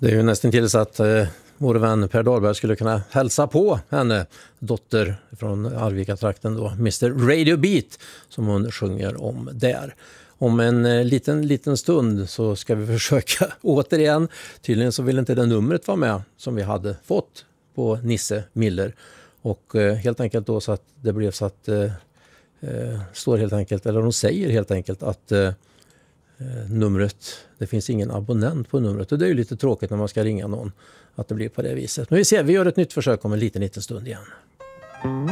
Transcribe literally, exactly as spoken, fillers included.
Det är ju nästan till så att eh, vår vän Per Dahlberg skulle kunna hälsa på henne, dotter från Arvika-trakten då, mister Radio Beat, som hon sjunger om där. Om en eh, liten, liten stund så ska vi försöka återigen. Tydligen så vill inte det numret vara med som vi hade fått på Nisse Miller. Och eh, helt enkelt då så att det blev så att eh, eh, står helt enkelt, eller de säger helt enkelt att eh, numret, det finns ingen abonnent på numret. Och det är ju lite tråkigt när man ska ringa någon att det blir på det viset. Men vi ser, vi gör ett nytt försök om en liten, liten stund igen.